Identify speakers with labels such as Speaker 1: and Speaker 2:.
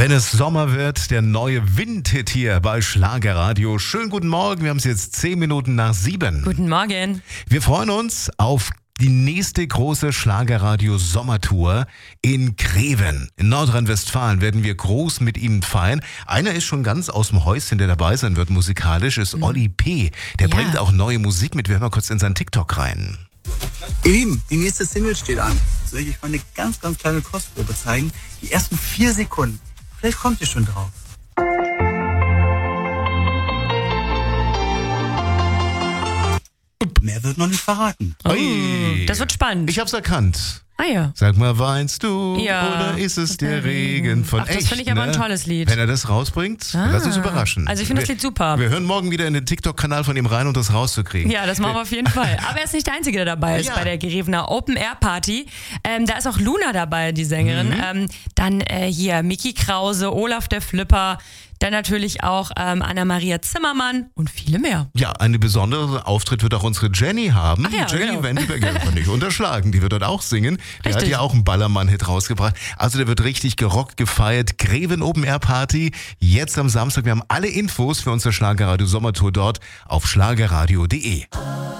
Speaker 1: Wenn es Sommer wird, der neue Windhit hier bei Schlagerradio. Schönen guten Morgen, wir haben es jetzt 10 Minuten nach 7.
Speaker 2: Guten Morgen.
Speaker 1: Wir freuen uns auf die nächste große Schlagerradio-Sommertour in Greven. In Nordrhein-Westfalen werden wir groß mit Ihnen feiern. Einer ist schon ganz aus dem Häuschen, der dabei sein wird musikalisch, ist Olli P. Der bringt auch neue Musik mit. Wir hören mal kurz in seinen TikTok rein.
Speaker 3: Ihr Lieben, die nächste Single steht an. Soll ich euch mal eine ganz kleine Kostprobe zeigen? Die ersten 4 Sekunden. Vielleicht kommt ihr schon drauf. Mehr wird noch nicht verraten.
Speaker 1: Ui.
Speaker 2: Das wird spannend.
Speaker 1: Ich hab's erkannt.
Speaker 2: Ah ja.
Speaker 1: Sag mal, weinst du
Speaker 2: Ja.
Speaker 1: oder ist es der Regen von
Speaker 2: Ach, das
Speaker 1: echt?
Speaker 2: finde ich aber ein tolles Lied.
Speaker 1: Wenn er das rausbringt, lass uns überraschen.
Speaker 2: Also ich finde das Lied super.
Speaker 1: Wir hören morgen wieder in den TikTok-Kanal von ihm rein, um das rauszukriegen.
Speaker 2: Ja, das machen wir auf jeden Fall. Aber er ist nicht der Einzige, der dabei ist bei der Grevener Open Air Party. Da ist auch Luna dabei, die Sängerin. Dann hier Micky Krause, Olaf der Flipper, dann natürlich auch Anna-Maria Zimmermann und viele mehr.
Speaker 1: Ja, einen besonderen Auftritt wird auch unsere Jenny haben.
Speaker 2: Ach ja,
Speaker 1: Jenny
Speaker 2: genau.
Speaker 1: Wendelberger kann nicht unterschlagen, die wird dort auch singen. Der hat
Speaker 2: Richtig.
Speaker 1: ja auch einen Ballermann-Hit rausgebracht. Also der wird richtig gerockt, gefeiert. Greven Open Air Party, jetzt am Samstag. Wir haben alle Infos für unsere Schlagerradio Sommertour dort auf schlagerradio.de.